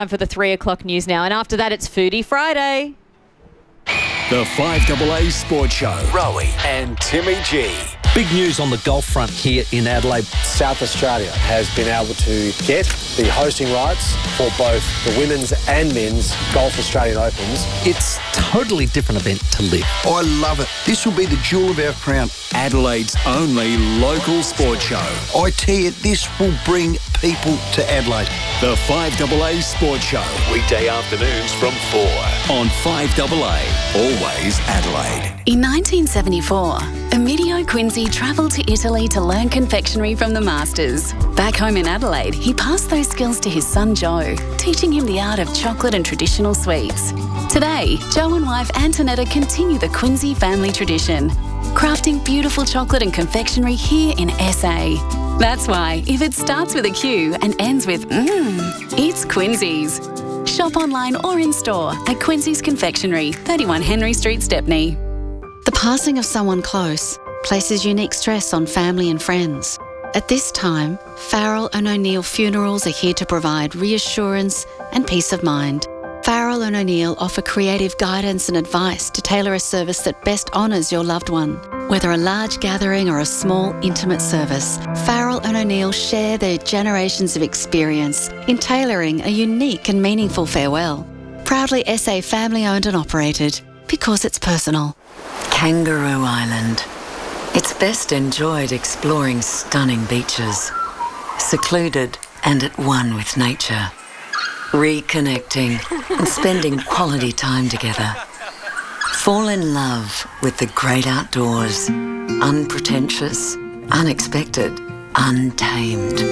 Time for the 3 o'clock news now. And after that, it's Foodie Friday. The 5AA Sports Show. Rowie and Timmy G. Big news on the golf front here in Adelaide. South Australia has been able to get the hosting rights for both the women's and men's Golf Australian Opens. It's a totally different event to live. I love it. This will be the jewel of our crown. Adelaide's only local sports show. I tell you, this will bring people to Adelaide. The 5AA Sports Show. Weekday afternoons from 4 on 5AA. Always Adelaide. In 1974, Emilio Quincy travelled to Italy to learn confectionery from the masters. Back home in Adelaide, he passed those skills to his son Joe, teaching him the art of chocolate and traditional sweets. Today, Joe and wife Antonetta continue the Quincy family tradition, crafting beautiful chocolate and confectionery here in SA. That's why, if it starts with a Q and ends with it's Quincy's. Shop online or in store at Quincy's Confectionery, 31 Henry Street, Stepney. The passing of someone close places unique stress on family and friends. At this time, Farrell and O'Neill Funerals are here to provide reassurance and peace of mind. Farrell and O'Neill offer creative guidance and advice to tailor a service that best honours your loved one. Whether a large gathering or a small, intimate service, Farrell and O'Neill share their generations of experience in tailoring a unique and meaningful farewell. Proudly SA family-owned and operated, because it's personal. Kangaroo Island. It's best enjoyed exploring stunning beaches, secluded and at one with nature, reconnecting and spending quality time together. Fall in love with the great outdoors, unpretentious, unexpected, untamed.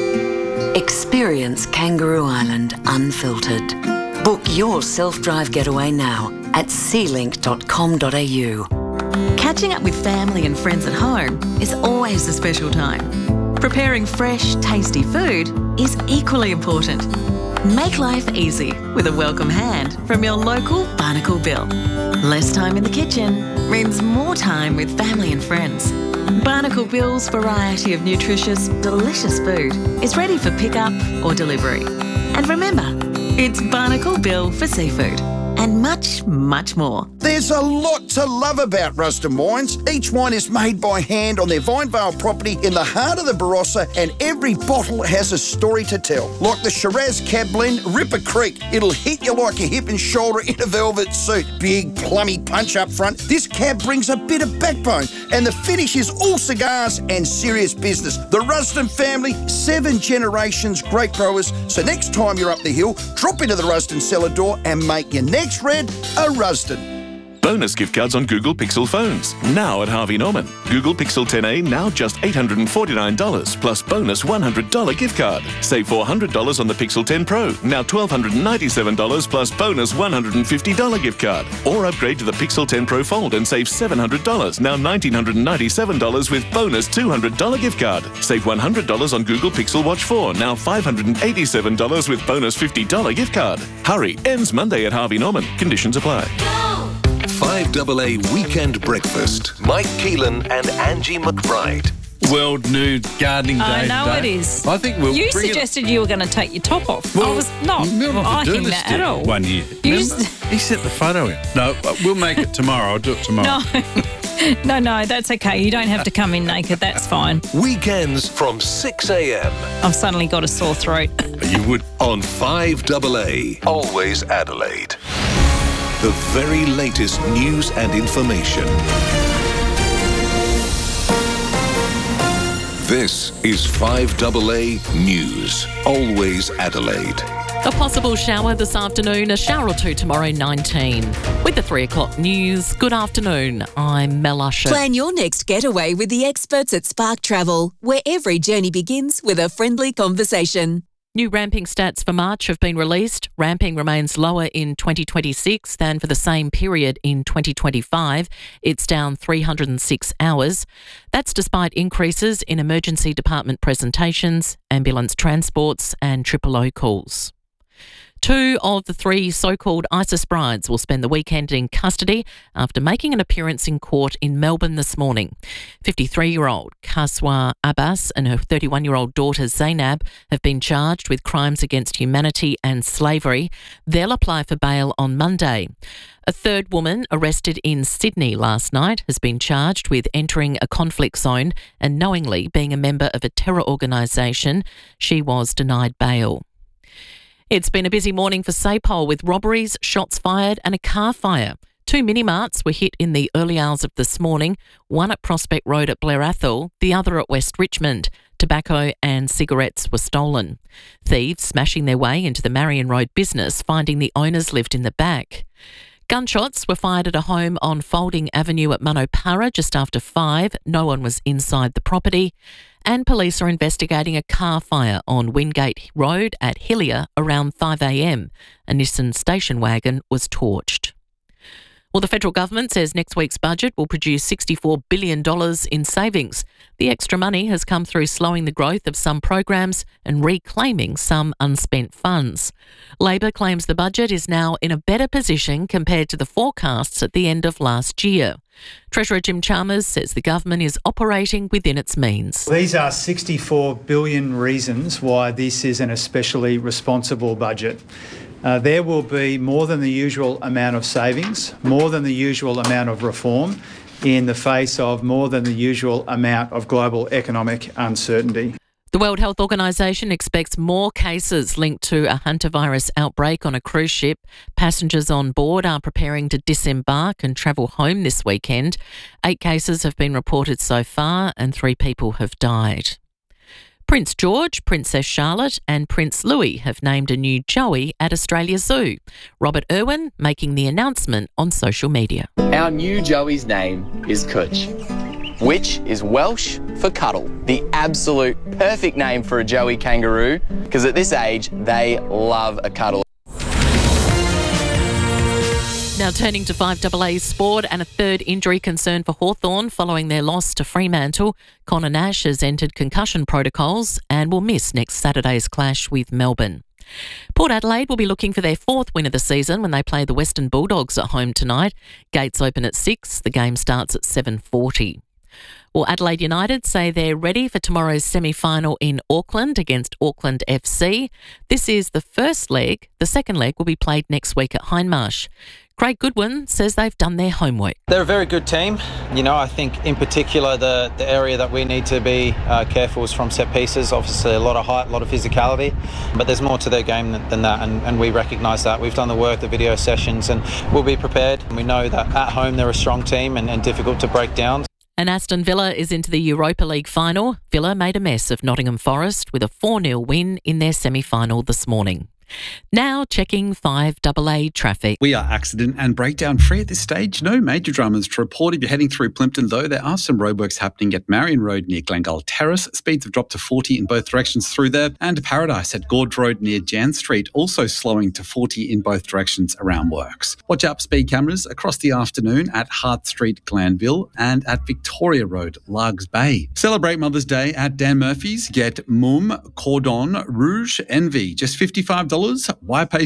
Experience Kangaroo Island unfiltered. Book your self-drive getaway now at sealink.com.au. Catching up with family and friends at home is always a special time. Preparing fresh, tasty food is equally important. Make life easy with a welcome hand from your local Barnacle Bill. Less time in the kitchen means more time with family and friends. Barnacle Bill's variety of nutritious, delicious food is ready for pickup or delivery. And remember, it's Barnacle Bill for seafood. And much, much more. There's a lot to love about Rusden Wines. Each wine is made by hand on their Vinevale property in the heart of the Barossa, and every bottle has a story to tell. Like the Shiraz Cab Blend, Ripper Creek. It'll hit you like a hip and shoulder in a velvet suit. Big, plummy punch up front. This cab brings a bit of backbone, and the finish is all cigars and serious business. The Rusden family, 7 generations, great growers. So next time you're up the hill, drop into the Rusden cellar door and make your next red a Rusden. Bonus gift cards on Google Pixel phones, now at Harvey Norman. Google Pixel 10a now just $849, plus bonus $100 gift card. Save $400 on the Pixel 10 Pro, now $1,297, plus bonus $150 gift card. Or upgrade to the Pixel 10 Pro Fold and save $700, now $1,997 with bonus $200 gift card. Save $100 on Google Pixel Watch 4, now $587 with bonus $50 gift card. Hurry, ends Monday at Harvey Norman. Conditions apply. 5AA Weekend Breakfast. Mike Keelan and Angie McBride. World Nude Gardening Day. I know today. it is. I think we'll You bring suggested you were going to take your top off. Well, I was not liking that at all. One year. You He set the photo in. No, we'll make it tomorrow. I'll do it tomorrow. No, that's okay. You don't have to come in naked. That's fine. Weekends from 6 a.m. I've suddenly got a sore throat. You would. On 5AA. Always Adelaide. The very latest news and information. This is 5AA News. Always Adelaide. A possible shower this afternoon, a shower or two tomorrow, 19. With the 3 o'clock news, good afternoon. I'm Mel Usher. Plan your next getaway with the experts at Spark Travel, where every journey begins with a friendly conversation. New ramping stats for March have been released. Ramping remains lower in 2026 than for the same period in 2025. It's down 306 hours. That's despite increases in emergency department presentations, ambulance transports and triple O calls. 2 of the 3 so-called ISIS brides will spend the weekend in custody after making an appearance in court in Melbourne this morning. 53-year-old Kaswa Abbas and her 31-year-old daughter Zainab have been charged with crimes against humanity and slavery. They'll apply for bail on Monday. A third woman arrested in Sydney last night has been charged with entering a conflict zone and knowingly being a member of a terror organisation. She was denied bail. It's been a busy morning for Sapole with robberies, shots fired and a car fire. 2 mini-marts were hit in the early hours of this morning, one at Prospect Road at Blair Athol, the other at West Richmond. Tobacco and cigarettes were stolen. Thieves smashing their way into the Marion Road business, finding the owners lived in the back. Gunshots were fired at a home on Folding Avenue at Manopara just after 5. No one was inside the property. And police are investigating a car fire on Wingate Road at Hillier around 5 a.m. A Nissan station wagon was torched. Well, the federal government says next week's budget will produce $64 billion in savings. The extra money has come through slowing the growth of some programs and reclaiming some unspent funds. Labor claims the budget is now in a better position compared to the forecasts at the end of last year. Treasurer Jim Chalmers says the government is operating within its means. These are 64 billion reasons why this is an especially responsible budget. There will be more than the usual amount of savings, more than the usual amount of reform in the face of more than the usual amount of global economic uncertainty. The World Health Organisation expects more cases linked to a hantavirus outbreak on a cruise ship. Passengers on board are preparing to disembark and travel home this weekend. 8 cases have been reported so far and 3 people have died. Prince George, Princess Charlotte and Prince Louis have named a new Joey at Australia Zoo. Robert Irwin making the announcement on social media. Our new Joey's name is Cooch, which is Welsh for cuddle. The absolute perfect name for a Joey kangaroo, because at this age, they love a cuddle. Now turning to 5AA sport and a third injury concern for Hawthorn following their loss to Fremantle. Connor Nash has entered concussion protocols and will miss next Saturday's clash with Melbourne. Port Adelaide will be looking for their 4th win of the season when they play the Western Bulldogs at home tonight. Gates open at 6. The game starts at 7:40. Well, Adelaide United say they're ready for tomorrow's semi-final in Auckland against Auckland FC. This is the first leg. The second leg will be played next week at Hindmarsh. Craig Goodwin says they've done their homework. They're a very good team. You know, I think in particular the area that we need to be careful is from set pieces. Obviously a lot of height, a lot of physicality, but there's more to their game than that, and we recognise that. We've done the work, the video sessions, and we'll be prepared. We know that at home they're a strong team and difficult to break down. And Aston Villa is into the Europa League final. Villa made a mess of Nottingham Forest with a 4-0 win in their semi-final this morning. Now checking 5AA traffic. We are accident and breakdown free at this stage. No major dramas to report. If you're heading through Plympton, though, there are some roadworks happening at Marion Road near Glengall Terrace. Speeds have dropped to 40 in both directions through there. And Paradise at Gorge Road near Jan Street, also slowing to 40 in both directions around works. Watch out for speed cameras across the afternoon at Hart Street, Glanville, and at Victoria Road, Largs Bay. Celebrate Mother's Day at Dan Murphy's. Get Moom, Cordon, Rouge, Envy, just $55. Why pay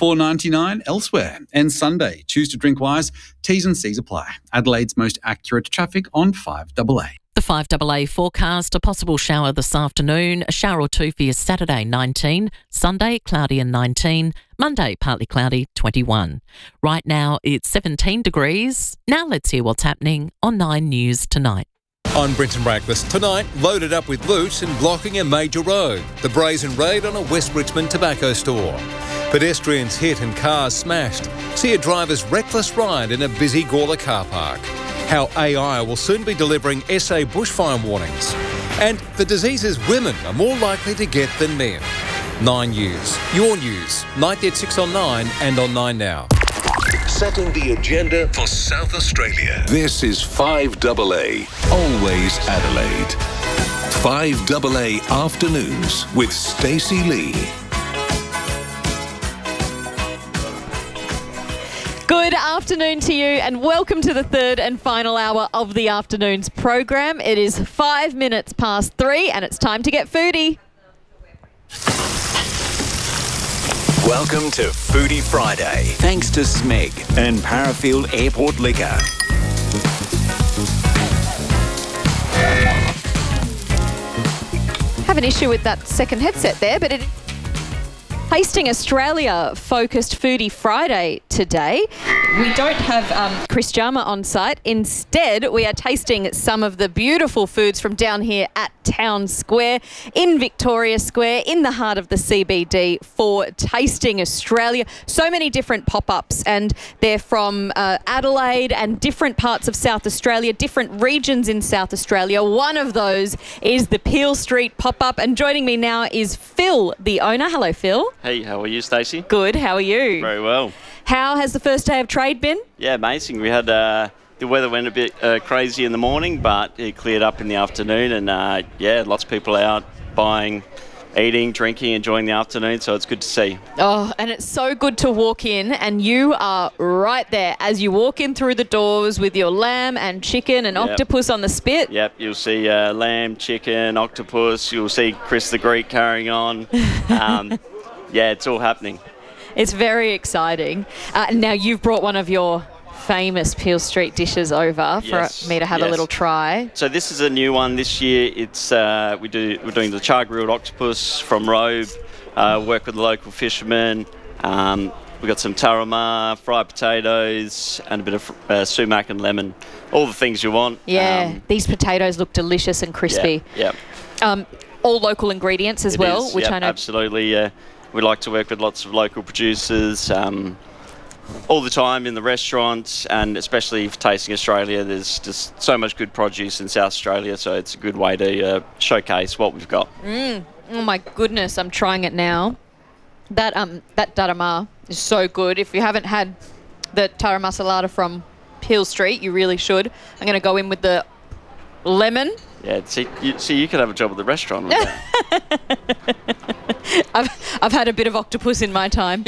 $64.99 elsewhere? And Sunday, choose to drink wise. T's and C's apply. Adelaide's most accurate traffic on 5AA. The 5AA forecast, a possible shower this afternoon, a shower or 2 for your Saturday, 19. Sunday, cloudy and 19. Monday, partly cloudy, 21. Right now, it's 17 degrees. Now let's hear what's happening on 9 News Tonight. On Brenton Breakfast tonight, loaded up with loot and blocking a major road. The brazen raid on a West Richmond tobacco store. Pedestrians hit and cars smashed. See a driver's reckless ride in a busy Gawler car park. How AI will soon be delivering SA bushfire warnings. And the diseases women are more likely to get than men. 9 News. Your news. 9 at 6 on 9 and on 9 Now. Setting the agenda for South Australia. This is 5AA, always Adelaide. 5AA Afternoons with Stacey Lee. Good afternoon to you and welcome to the third and final hour of the afternoon's program. It is 5 minutes past 3 and it's time to get foodie. Welcome to Foodie Friday. Thanks to Smeg and Parafield Airport Liquor. Have an issue with that second headset there, but Tasting Australia focused Foodie Friday today. We don't have Chris Jama on site. Instead, we are tasting some of the beautiful foods from down here at Town Square, in Victoria Square, in the heart of the CBD for Tasting Australia. So many different pop-ups, and they're from Adelaide and different parts of South Australia, different regions in South Australia. One of those is the Peel Street pop-up, and joining me now is Phil, the owner. Hello, Phil. Hey, how are you, Stacey? Good, how are you? Very well. How has the first day of trade been? Yeah, amazing. We had the weather went a bit crazy in the morning, but it cleared up in the afternoon, and yeah, lots of people out buying, eating, drinking, enjoying the afternoon, so it's good to see. Oh, and it's so good to walk in, and you are right there as you walk in through the doors with your lamb and chicken and octopus on the spit. Yep, you'll see lamb, chicken, octopus. You'll see Chris the Greek carrying on. Yeah, it's all happening. It's very exciting. Now, you've brought one of your famous Peel Street dishes over for me to have a little try. So this is a new one this year. It's we're doing the char-grilled octopus from Robe. Work with the local fishermen. We've got some tarama, fried potatoes, and a bit of sumac and lemon. All the things you want. Yeah, these potatoes look delicious and crispy. Yeah. All local ingredients as well, which I know. Absolutely. We like to work with lots of local producers all the time in the restaurants, and especially for Tasting Australia, there's just so much good produce in South Australia, so it's a good way to showcase what we've got. Oh my goodness, I'm trying it now. That tarama is so good. If you haven't had the tarama salada from Peel Street, you really should. I'm going to go in with the lemon. Yeah, see, you could have a job at the restaurant with that. I've had a bit of octopus in my time.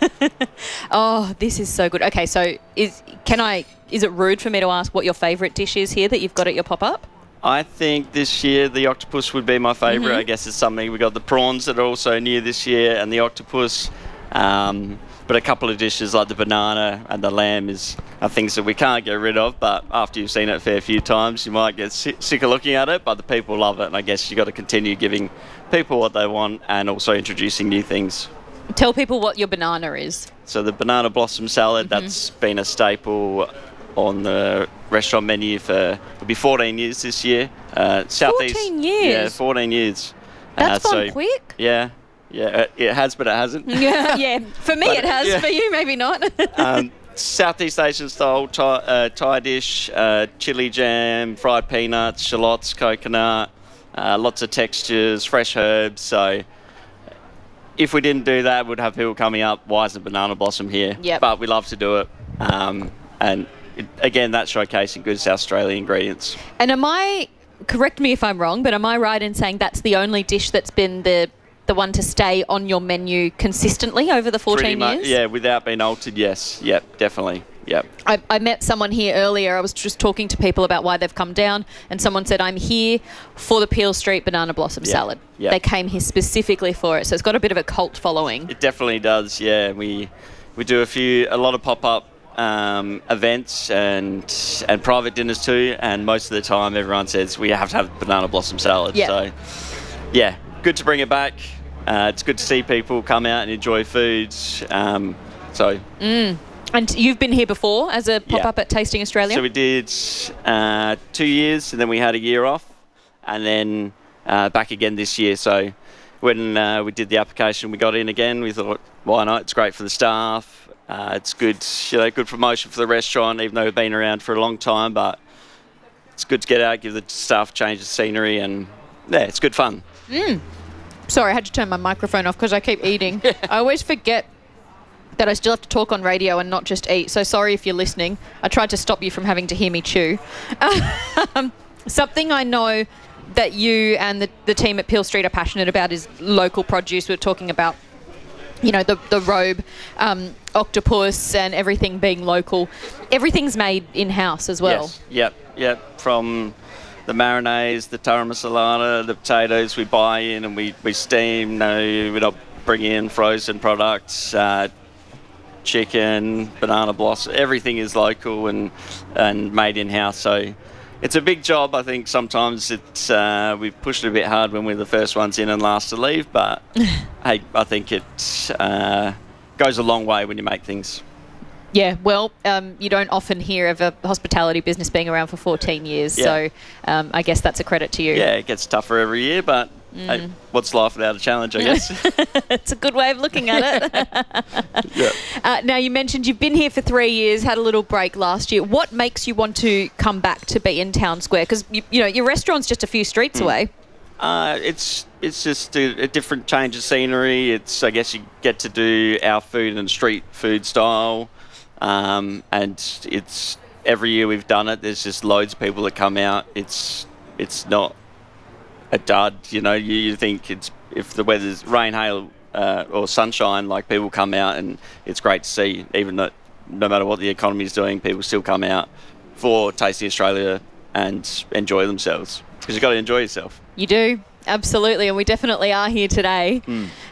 Oh, this is so good. Okay, so is it rude for me to ask what your favourite dish is here that you've got at your pop-up? I think this year the octopus would be my favourite. I guess it's something. We got the prawns that are also new this year, and the octopus. But a couple of dishes like the banana and the lamb are things that we can't get rid of, but after you've seen it a fair few times, you might get sick of looking at it, but the people love it, and I guess you've got to continue giving people what they want and also introducing new things. Tell people what your banana is. So the banana blossom salad, that's been a staple on the restaurant menu it'll be 14 years this year. 14 years? Yeah, 14 years. That's gone quick. Yeah. Yeah, it has, but it hasn't. Yeah. For me, it has. For you, maybe not. Southeast Asian style Thai dish, chili jam, fried peanuts, shallots, coconut, lots of textures, fresh herbs. So if we didn't do that, we'd have people coming up, why isn't banana blossom here? Yep. But we love to do it. And again, that's showcasing good South Australian ingredients. And correct me if I'm wrong, but am I right in saying that's the only dish that's been the one to stay on your menu consistently over the 14 years? Yeah, without being altered, yes. Yep, definitely. Yep. I met someone here earlier. I was just talking to people about why they've come down, and someone said, I'm here for the Peel Street banana blossom salad. Yep. They came here specifically for it, so it's got a bit of a cult following. It definitely does, yeah. We do a lot of pop-up events and private dinners too, and most of the time everyone says we have to have banana blossom salad. Yep. So, yeah, good to bring it back. It's good to see people come out and enjoy foods. And you've been here before as a pop-up at Tasting Australia? So we did 2 years, and then we had a year off, and then back again this year. So when we did the application, we got in again. We thought, why not? It's great for the staff. It's good, good promotion for the restaurant, even though we've been around for a long time. But it's good to get out, give the staff a change of scenery, and yeah, it's good fun. Sorry, I had to turn my microphone off because I keep eating. I always forget that I still have to talk on radio and not just eat. So sorry if you're listening. I tried to stop you from having to hear me chew. Something I know that you and the team at Peel Street are passionate about is local produce. We're talking about, the Robe octopus and everything being local. Everything's made in-house as well. Yes. Yep. From the marinades, the tarama salada, the potatoes we buy in and we steam. No, we're not bring in frozen products, chicken, banana blossom, everything is local and made in-house. So it's a big job. I think sometimes we pushed it a bit hard when we're the first ones in and last to leave, but hey, I think it goes a long way when you make things. Yeah, well, you don't often hear of a hospitality business being around for 14 years, so I guess that's a credit to you. Yeah, it gets tougher every year, but hey, what's life without a challenge, I guess? It's a good way of looking at it. Now, you mentioned you've been here for 3 years, had a little break last year. What makes you want to come back to be in Town Square? Because, you know, your restaurant's just a few streets away. It's just a different change of scenery. I guess you get to do our food and street food style. And it's every year we've done it, there's just loads of people that come out. It's not a dud, you know. You think if the weather's rain, hail, or sunshine, like, people come out, and it's great to see. Even though no matter what the economy is doing, people still come out for Tasting Australia and enjoy themselves, because you've got to enjoy yourself. You do, absolutely, and we definitely are here today.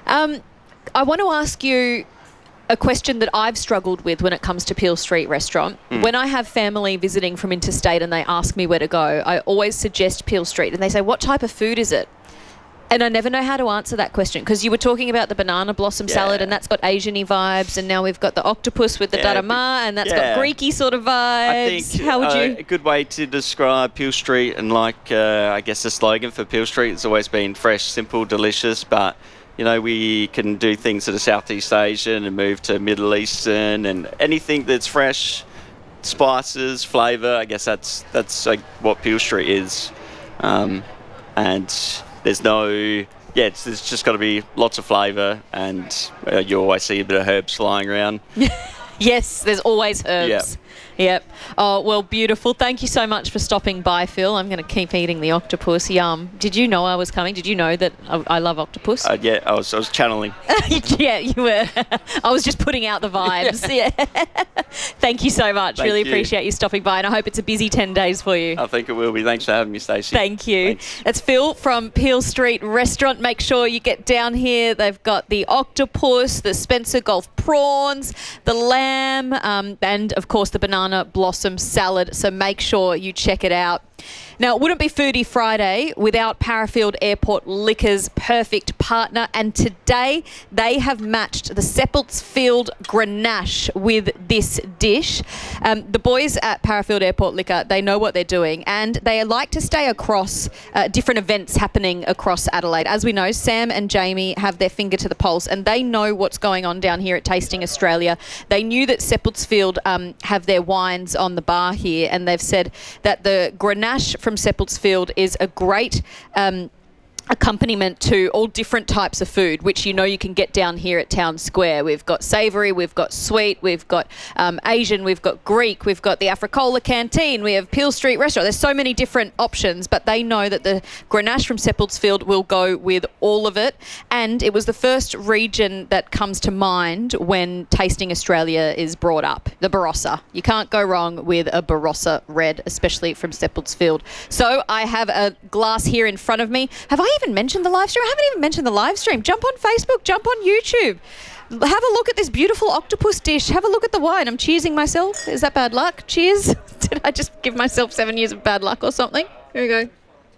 I want to ask you a question that I've struggled with when it comes to Peel Street Restaurant. When I have family visiting from interstate and they ask me where to go, I always suggest Peel Street, and they say, what type of food is it? And I never know how to answer that question, because you were talking about the banana blossom salad, and that's got Asian-y vibes, and now we've got the octopus with the darama, and that's got Greeky sort of vibes. I think how would you... a good way to describe Peel Street, and like I guess the slogan for Peel Street has always been fresh, simple, delicious, but you know, we can do things that are Southeast Asian and move to Middle Eastern, and anything that's fresh, spices, flavour. I guess that's like what Peel Street is, and there's there's just got to be lots of flavour, and you always see a bit of herbs flying around. Yes, there's always herbs. Yep. Oh, well, beautiful. Thank you so much for stopping by, Phil. I'm going to keep eating the octopus. Yum. Did you know I was coming? Did you know that I love octopus? Yeah, I was channeling. Yeah, you were. I was just putting out the vibes. Yeah. Thank you so much. Really appreciate you stopping by, and I hope it's a busy 10 days for you. I think it will be. Thanks for having me, Stacey. Thank you. Thanks. That's Phil from Peel Street Restaurant. Make sure you get down here. They've got the octopus, the Spencer Gulf prawns, the lamb, and, of course, the banana blossom salad. So make sure you check it out. Now, it wouldn't be Foodie Friday without Parafield Airport Liquor's perfect partner, and today they have matched the Seppeltsfield Grenache with this dish. The boys at Parafield Airport Liquor, they know what they're doing, and they like to stay across different events happening across Adelaide. As we know, Sam and Jamie have their finger to the pulse, and they know what's going on down here at Tasting Australia. They knew that Seppeltsfield have their wines on the bar here, and they've said that the Grenache from Seppeltsfield is a great accompaniment to all different types of food, which you know you can get down here at Town Square. We've got savoury, we've got sweet, we've got Asian, we've got Greek, we've got the Africola Canteen, we have Peel Street Restaurant. There's so many different options, but they know that the Grenache from Seppeltsfield will go with all of it. And it was the first region that comes to mind when Tasting Australia is brought up, the Barossa. You can't go wrong with a Barossa red, especially from Seppeltsfield. So I have a glass here in front of me. Have I even mentioned the live stream? I haven't even mentioned the live stream. Jump on Facebook, jump on YouTube. Have a look at this beautiful octopus dish. Have a look at the wine. I'm cheersing myself. Is that bad luck? Cheers. Did I just give myself 7 years of bad luck or something? Here we go.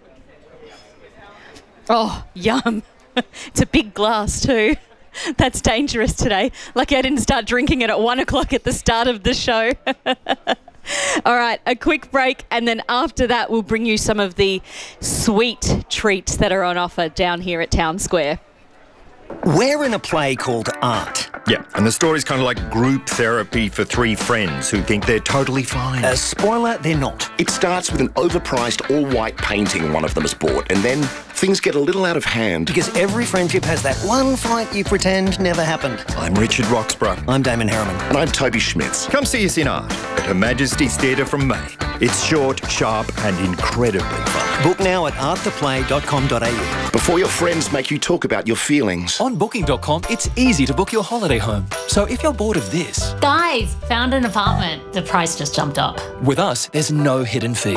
Oh, yum. It's a big glass too. That's dangerous today. Lucky I didn't start drinking it at 1 o'clock at the start of the show. All right, a quick break, and then after that we'll bring you some of the sweet treats that are on offer down here at Town Square. We're in a play called Art. Yeah, and the story's kind of like group therapy for three friends who think they're totally fine. Spoiler, they're not. It starts with an overpriced all-white painting one of them has bought, and then things get a little out of hand. Because every friendship has that one fight you pretend never happened. I'm Richard Roxburgh. I'm Damon Harriman. And I'm Toby Schmitz. Come see us in Art at Her Majesty's Theatre from May. It's short, sharp and incredibly fun. Book now at arttheplay.com.au. Before your friends make you talk about your feelings. On Booking.com, it's easy to book your holiday home. So if you're bored of this... Guys, found an apartment. The price just jumped up. With us, there's no hidden fees.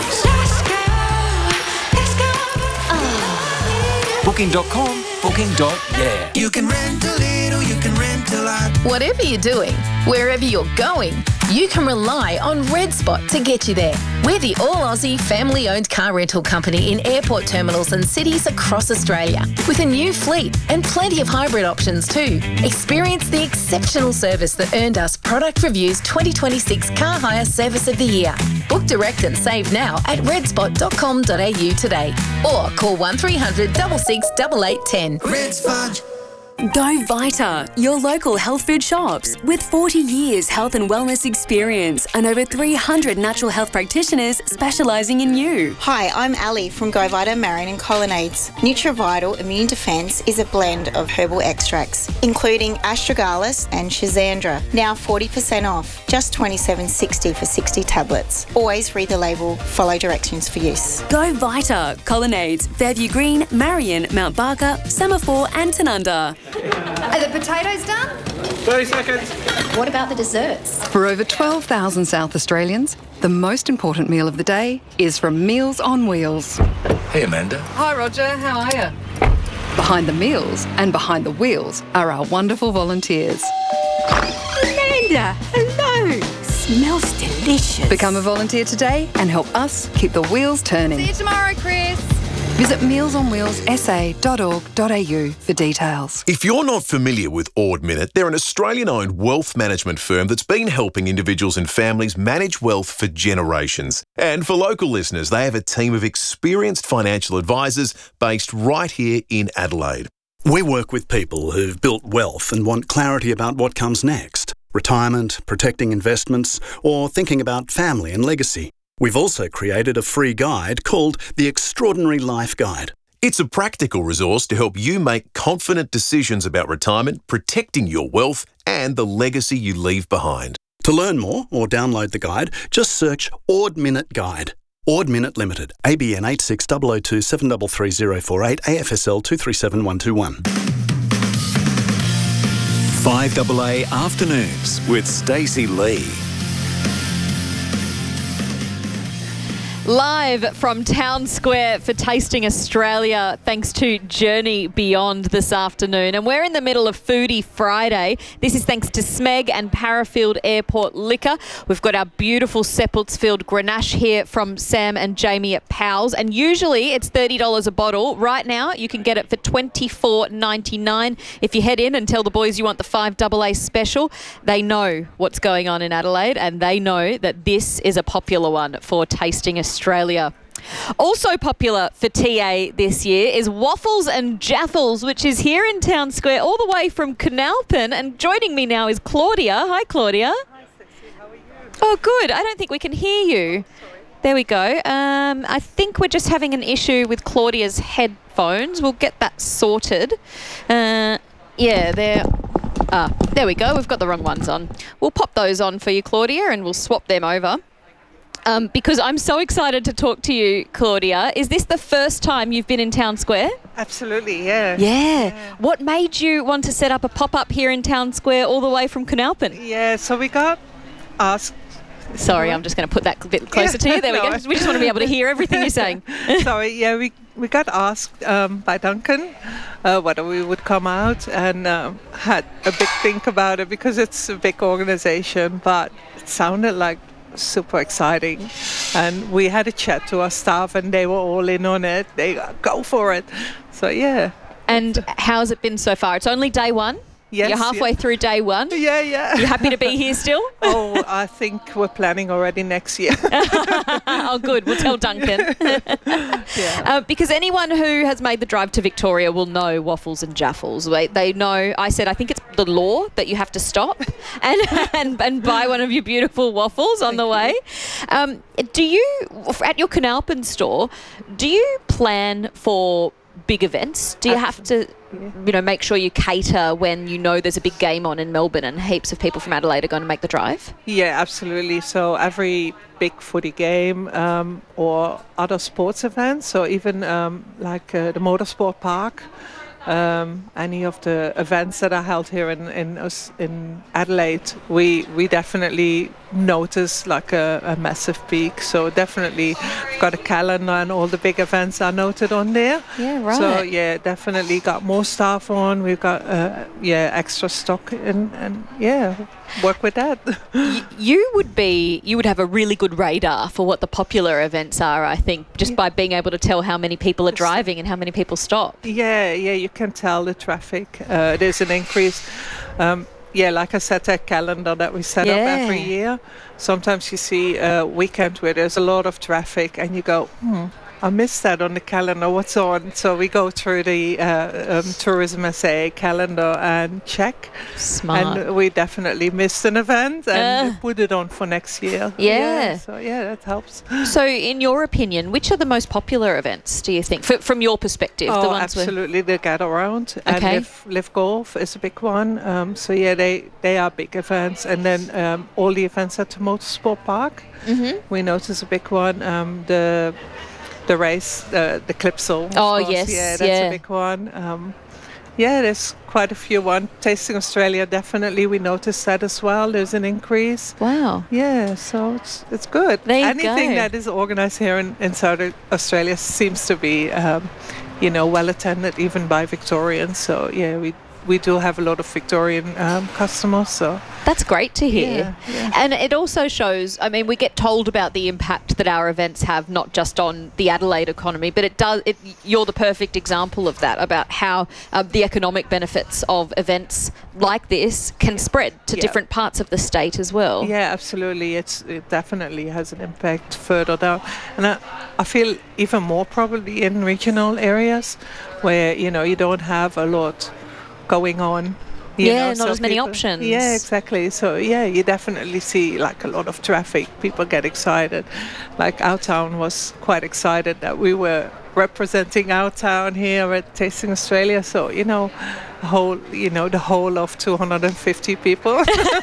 Booking.com, booking.yeah. You can rent a Whatever you're doing, wherever you're going, you can rely on Red Spot to get you there. We're the all-Aussie family-owned car rental company in airport terminals and cities across Australia, with a new fleet and plenty of hybrid options too. Experience the exceptional service that earned us Product Review's 2026 Car Hire Service of the Year. Book direct and save now at redspot.com.au today, or call 1300 66 8810. Red Spot. Go Vita, your local health food shops. With 40 years health and wellness experience and over 300 natural health practitioners specialising in you. Hi, I'm Ali from Go Vita Marion and Colonnades. NutriVital Immune Defence is a blend of herbal extracts, including astragalus and schizandra. Now 40% off, just $27.60 for 60 tablets. Always read the label, follow directions for use. Go Vita, Colonnades, Fairview Green, Marion, Mount Barker, Semaphore and Tanunda. Are the potatoes done? 30 seconds. What about the desserts? For over 12,000 South Australians, the most important meal of the day is from Meals on Wheels. Hey, Amanda. Hi, Roger. How are you? Behind the meals and behind the wheels are our wonderful volunteers. Amanda, hello. Smells delicious. Become a volunteer today and help us keep the wheels turning. See you tomorrow, Chris. Visit mealsonwheelssa.org.au for details. If you're not familiar with Ord Minnett, they're an Australian-owned wealth management firm that's been helping individuals and families manage wealth for generations. And for local listeners, they have a team of experienced financial advisors based right here in Adelaide. We work with people who've built wealth and want clarity about what comes next: retirement, protecting investments, or thinking about family and legacy. We've also created a free guide called The Extraordinary Life Guide. It's a practical resource to help you make confident decisions about retirement, protecting your wealth and the legacy you leave behind. To learn more or download the guide, just search Ord Minnett Guide. Ord Minnett Limited, ABN 860027333048, AFSL 237121. 5AA Afternoons with Stacey Lee. Live from Town Square for Tasting Australia, thanks to Journey Beyond this afternoon. And we're in the middle of Foodie Friday. This is thanks to Smeg and Parafield Airport Liquor. We've got our beautiful Seppeltsfield Grenache here from Sam and Jamie at Powell's. And usually it's $30 a bottle. Right now you can get it for $24.99. If you head in and tell the boys you want the 5AA special, they know what's going on in Adelaide and they know that this is a popular one for Tasting Australia. Also popular for TA this year is Waffles and Jaffles, which is here in Town Square all the way from Canalpin. And joining me now is Claudia. Hi, Claudia. Hi, Stacey. How are you? Oh, good. I don't think we can hear you. There we go. I think we're just having an issue with Claudia's headphones. We'll get that sorted. There we go. We've got the wrong ones on. We'll pop those on for you, Claudia, and we'll swap them over. Because I'm so excited to talk to you, Claudia. Is this the first time you've been in Town Square? Absolutely, yeah. Yeah. What made you want to set up a pop-up here in Town Square all the way from Canalpin? Yeah, so we got asked... Sorry, I'm just going to put that a bit closer to you. There we go. We just want to be able to hear everything you're saying. Sorry, yeah, we got asked by Duncan whether we would come out and had a big think about it because it's a big organisation, but it sounded like super exciting, and we had a chat to our staff and they were all in on it. They go for it. So yeah. And how's it been so far? It's only day one? Yes, you're halfway through day one? Yeah. You happy to be here still? Oh, I think we're planning already next year. Oh, good. We'll tell Duncan. Because anyone who has made the drive to Victoria will know Waffles and Jaffles. They know, I think it's the law that you have to stop and buy one of your beautiful waffles on the way. Do you, at your Canalpin store, do you plan for big events? Do you have to, make sure you cater when you know there's a big game on in Melbourne and heaps of people from Adelaide are going to make the drive? Yeah, absolutely. So every big footy game or other sports events, or even like the Motorsport Park, any of the events that are held here in Adelaide, we definitely notice like a massive peak. So definitely we've got a calendar and all the big events are noted on there. Yeah, right. So yeah, definitely got more staff on. We've got extra stock and work with that. You would have a really good radar for what the popular events are, I think, just by being able to tell how many people are driving and how many people stop. Yeah, you can tell the traffic. There's an increase. Like I said, that calendar that we set up every year. Sometimes you see a weekend where there's a lot of traffic and you go, I missed that on the calendar. What's on? So we go through the Tourism SA calendar and check. Smart. And we definitely missed an event and put it on for next year. Yeah. So that helps. So in your opinion, which are the most popular events, do you think, from your perspective? Oh, the ones absolutely. The Get Around Okay. and Live Golf is a big one. They are big events. And then all the events at the Motorsport Park, we notice a big one. The race, the Clipsal. Oh, course. yes. Yeah, that's a big one. There's quite a few. Tasting Australia, definitely. We noticed that as well. There's an increase. Wow. Yeah, so it's good. There you Anything go. that is organised here in South Australia seems to be, well attended, even by Victorians. So, we do have a lot of Victorian customers. So that's great to hear. Yeah. And it also shows, we get told about the impact that our events have, not just on the Adelaide economy, but you're the perfect example of that, about how the economic benefits of events like this can spread to different parts of the state as well. Yeah, absolutely. It definitely has an impact further down. And I feel even more probably in regional areas where, you don't have a lot going on. Not as many options. Yeah, exactly. So you definitely see like a lot of traffic. People get excited. Like our town was quite excited that we were representing our town here at Tasting Australia. So the whole of 250 people.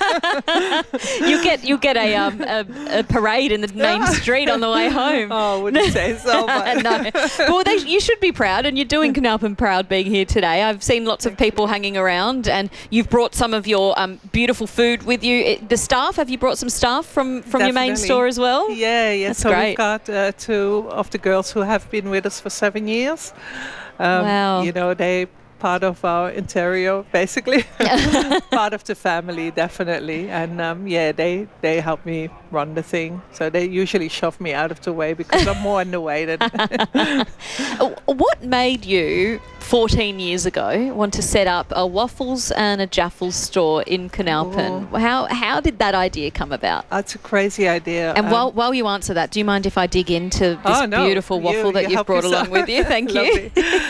You get a parade in the main street on the way home. Oh, I wouldn't say so. But No. Well, you should be proud, and you're doing Carnarvon proud being here today. I've seen lots of people hanging around, and you've brought some of your beautiful food with you. The staff, have you brought some staff from your main store as well? Yeah. That's so great. We've got two of the girls who have been with us for 7 years. Wow. They part of our interior, basically. Part of the family, definitely. And they help me run the thing. So they usually shove me out of the way because I'm more in the way than. What made you 14 years ago want to set up a waffles and a Jaffles store in Carnarvon? How did that idea come about? That's a crazy idea. And while you answer that, do you mind if I dig into this beautiful waffle that you've brought along with you? Thank you.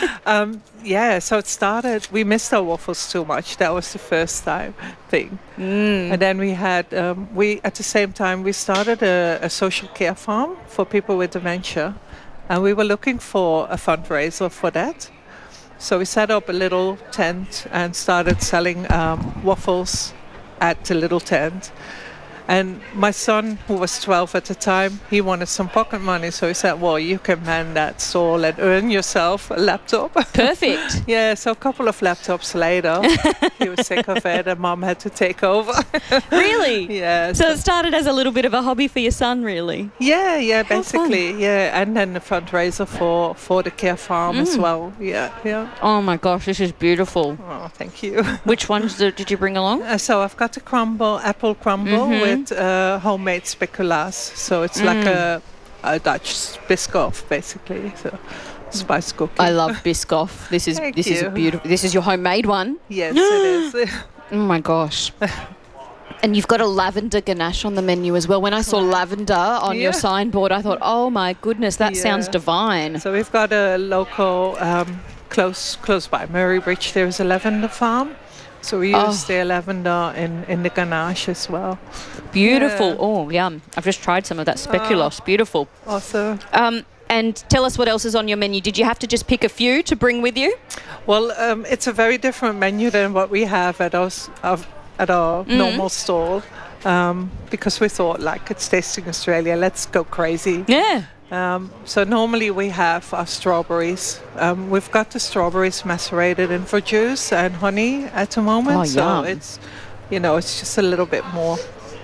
So it started, we missed our waffles too much. That was the first time thing. And then we had, at the same time, we started a social care farm for people with dementia. And we were looking for a fundraiser for that. So we set up a little tent and started selling waffles at the little tent. And my son, who was 12 at the time, he wanted some pocket money. So he said, well, you can man that stall and earn yourself a laptop. Perfect. So a couple of laptops later, he was sick of it and Mum had to take over. Really? Yeah. So it started as a little bit of a hobby for your son, really? Yeah, basically. Fun. Yeah, and then the fundraiser for the care farm as well. Yeah. Oh my gosh, this is beautiful. Oh, thank you. Which ones did you bring along? So I've got the apple crumble with homemade speculaas. So it's like a Dutch Biscoff, basically. So spice cookie. I love Biscoff. This is a beautiful. This is your homemade one. Yes, it is. Oh my gosh. And you've got a lavender ganache on the menu as well. When I saw lavender on your signboard, I thought, oh my goodness, that sounds divine. So we've got a local close by Murray Bridge. There's a lavender farm. So we use the lavender in the ganache as well. Beautiful. Yeah. Oh, yum. I've just tried some of that speculoos. Beautiful. Awesome. And tell us what else is on your menu. Did you have to just pick a few to bring with you? Well, it's a very different menu than what we have at our normal stall, because we thought, like, it's Tasting Australia, let's go crazy. Yeah. So normally we have our strawberries. We've got the strawberries macerated in for juice and honey at the moment. Oh, so yum. it's, it's just a little bit more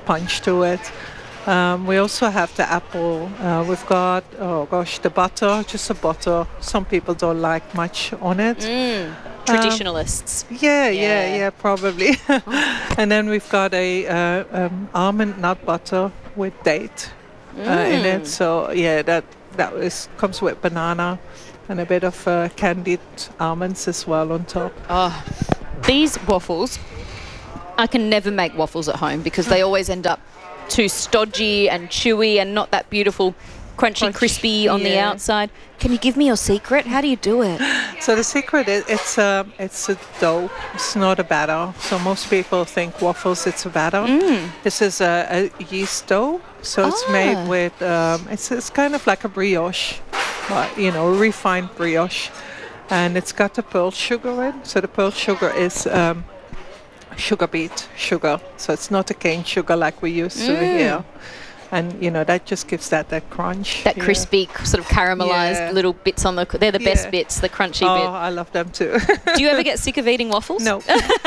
punch to it. We also have the apple. We've got, the butter, just a butter. Some people don't like much on it. Traditionalists. Yeah, probably. And then we've got a almond nut butter with date in it. So that comes with banana and a bit of candied almonds as well on top. Oh, these waffles, I can never make waffles at home because they always end up too stodgy and chewy and not that beautiful crunchy, crispy on the outside. Can you give me your secret? How do you do it? So the secret is it's a dough. It's not a batter. So most people think waffles, it's a batter. This is a yeast dough. So it's made with, it's kind of like a brioche, refined brioche. And it's got the pearl sugar in. So the pearl sugar is sugar beet sugar. So it's not a cane sugar like we used to here. And, that just gives that crunch. That crispy, sort of caramelized little bits on they're the best bits, the crunchy bit. Oh, I love them too. Do you ever get sick of eating waffles? No.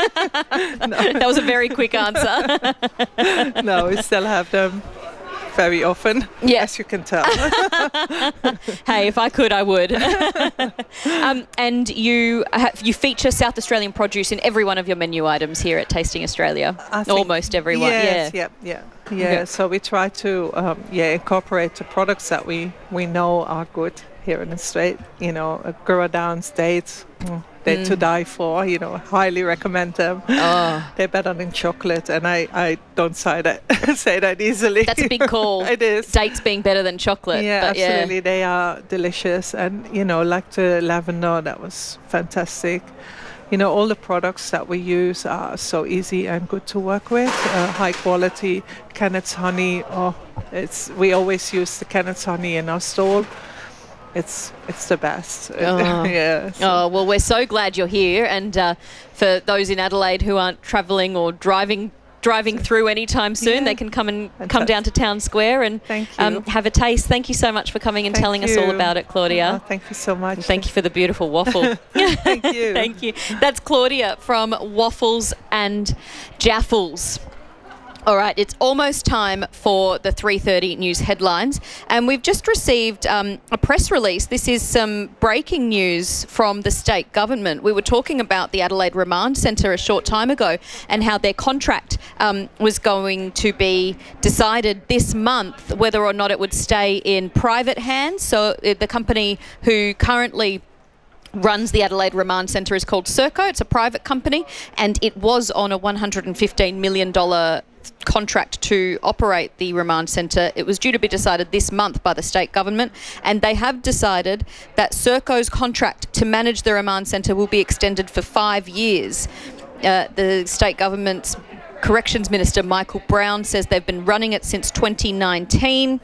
That was a very quick answer. No, we still have them very often, as you can tell. Hey, if I could, I would. And you feature South Australian produce in every one of your menu items here at Tasting Australia. Almost everyone. Yes, yeah. So we try to incorporate the products that we know are good here in the state. Gurrah Downs dates. They're to die for, highly recommend them. They're better than chocolate, and I don't say that easily. That's a big call. It is. Dates being better than chocolate. Yeah, absolutely. They are delicious, and, like the lavender, that was fantastic. All the products that we use are so easy and good to work with. High quality. Kennet's honey, we always use the Kennet's honey in our stall. It's the best. Oh, well, we're so glad you're here. And for those in Adelaide who aren't travelling or driving through anytime soon, they can come down to Town Square and have a taste. Thank you so much for coming and telling us all about it, Claudia. Oh, thank you so much. Thank you for the beautiful waffle. Thank you. Thank you. That's Claudia from Waffles and Jaffles. All right, it's almost time for the 3:30 news headlines, and we've just received a press release. This is some breaking news from the state government. We were talking about the Adelaide Remand Centre a short time ago and how their contract was going to be decided this month, whether or not it would stay in private hands. So the company who currently runs the Adelaide Remand Centre is called Serco. It's a private company, and it was on a $115 million contract to operate the Remand Centre. It was due to be decided this month by the state government, and they have decided that Serco's contract to manage the Remand Centre will be extended for 5 years. The state government's Corrections Minister Michael Brown says they've been running it since 2019.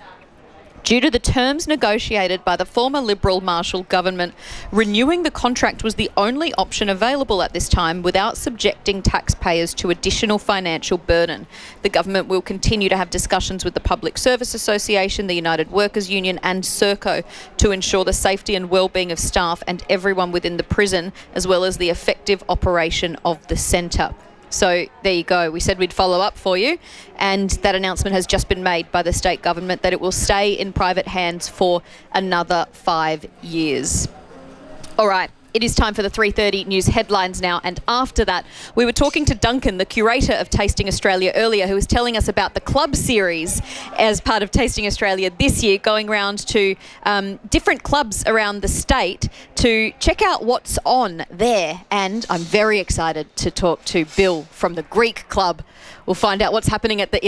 Due to the terms negotiated by the former Liberal Marshall government, renewing the contract was the only option available at this time without subjecting taxpayers to additional financial burden. The government will continue to have discussions with the Public Service Association, the United Workers Union and Serco to ensure the safety and well-being of staff and everyone within the prison, as well as the effective operation of the centre. So there you go. We said we'd follow up for you, and that announcement has just been made by the state government that it will stay in private hands for another 5 years. All right. It is time for the 3:30 news headlines now, and after that we were talking to Duncan, the curator of Tasting Australia earlier, who was telling us about the club series as part of Tasting Australia this year, going around to different clubs around the state to check out what's on there. And I'm very excited to talk to Bill from the Greek Club. We'll find out what's happening at the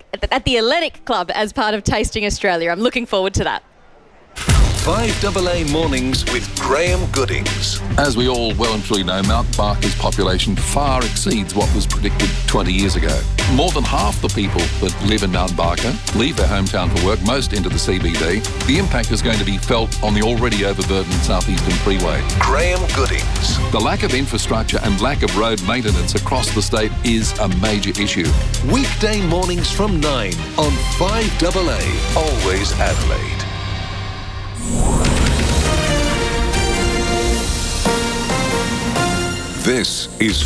Hellenic Club as part of Tasting Australia. I'm looking forward to that. 5AA Mornings with Graham Goodings. As we all well and truly know, Mount Barker's population far exceeds what was predicted 20 years ago. More than half the people that live in Mount Barker leave their hometown for work, most into the CBD. The impact is going to be felt on the already overburdened Southeastern Freeway. Graham Goodings. The lack of infrastructure and lack of road maintenance across the state is a major issue. Weekday mornings from 9 on 5AA. Always Adelaide. This is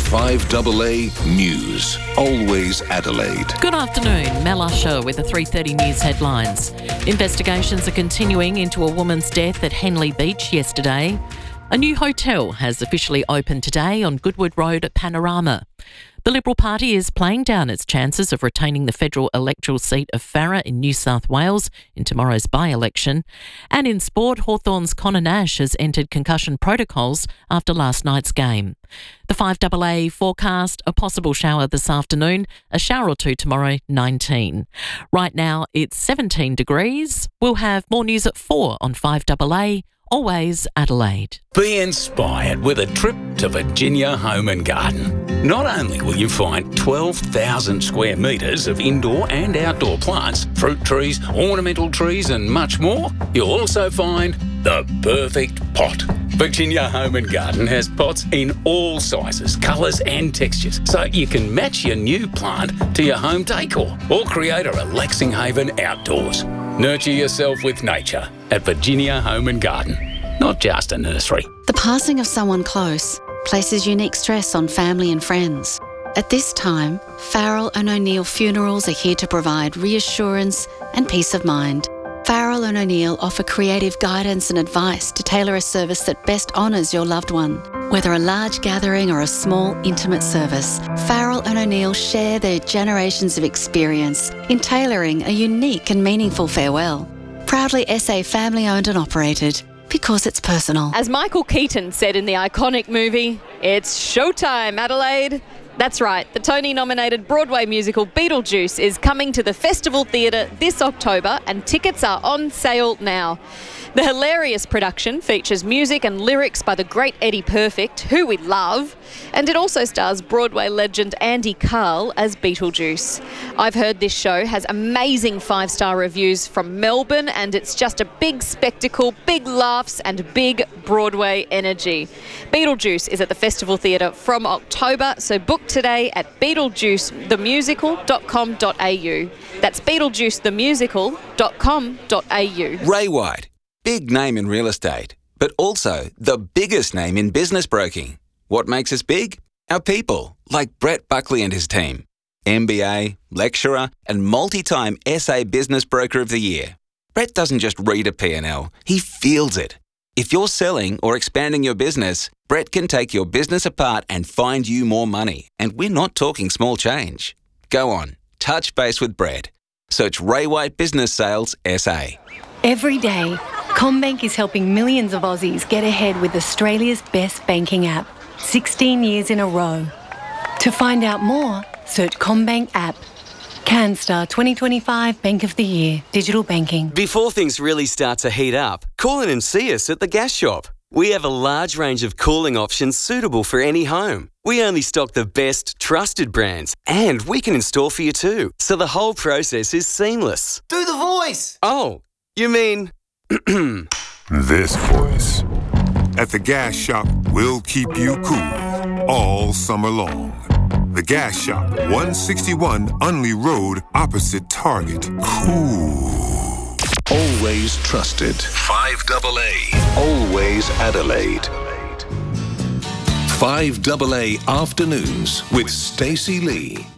5AA News. Always Adelaide. Good afternoon. Mel Usher with the 3:30 News headlines. Investigations are continuing into a woman's death at Henley Beach yesterday. A new hotel has officially opened today on Goodwood Road at Panorama. The Liberal Party is playing down its chances of retaining the federal electoral seat of Farrer in New South Wales in tomorrow's by-election. And in sport, Hawthorn's Connor Nash has entered concussion protocols after last night's game. The 5AA forecast, a possible shower this afternoon, a shower or two tomorrow, 19. Right now it's 17 degrees. We'll have more news at 4 on 5AA. Always Adelaide. Be inspired with a trip to Virginia Home and Garden. Not only will you find 12,000 square metres of indoor and outdoor plants, fruit trees, ornamental trees and much more, you'll also find the perfect pot. Virginia Home and Garden has pots in all sizes, colours and textures, so you can match your new plant to your home decor or create a relaxing haven outdoors. Nurture yourself with nature at Virginia Home and Garden, not just a nursery. The passing of someone close places unique stress on family and friends. At this time, Farrell & O'Neill Funerals are here to provide reassurance and peace of mind. Farrell & O'Neill offer creative guidance and advice to tailor a service that best honours your loved one. Whether a large gathering or a small, intimate service, Farrell & O'Neill share their generations of experience in tailoring a unique and meaningful farewell. Proudly SA family-owned and operated, because it's personal. As Michael Keaton said in the iconic movie, it's showtime, Adelaide. That's right, the Tony-nominated Broadway musical Beetlejuice is coming to the Festival Theatre this October and tickets are on sale now. The hilarious production features music and lyrics by the great Eddie Perfect, who we love, and it also stars Broadway legend Andy Karl as Beetlejuice. I've heard this show has amazing 5-star reviews from Melbourne, and it's just a big spectacle, big laughs and big Broadway energy. Beetlejuice is at the Festival Theatre from October, so book today at beetlejuicethemusical.com.au. That's beetlejuicethemusical.com.au. Ray White. Big name in real estate, but also the biggest name in business broking. What makes us big? Our people, like Brett Buckley and his team. MBA, lecturer, and multi-time SA Business Broker of the Year. Brett doesn't just read a P&L, he feels it. If you're selling or expanding your business, Brett can take your business apart and find you more money. And we're not talking small change. Go on, touch base with Brett. Search Ray White Business Sales SA. Every day, CommBank is helping millions of Aussies get ahead with Australia's best banking app, 16 years in a row. To find out more, search CommBank app. CanStar 2025 Bank of the Year, digital banking. Before things really start to heat up, call in and see us at the Gas Shop. We have a large range of cooling options suitable for any home. We only stock the best, trusted brands, and we can install for you too, so the whole process is seamless. Do the voice! Oh, you mean... This voice. At the Gas Shop, we'll keep you cool all summer long. The Gas Shop, 161 Unley Road, opposite Target. Cool. Always trusted. 5AA. Always Adelaide. 5AA Afternoons with Stacey Lee.